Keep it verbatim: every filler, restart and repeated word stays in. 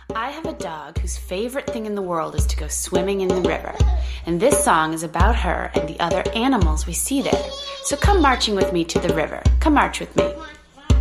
I have a dog whose favorite thing in the world is to go swimming in the river. And this song is about her and the other animals we see there. So come marching with me to the river. Come march with me.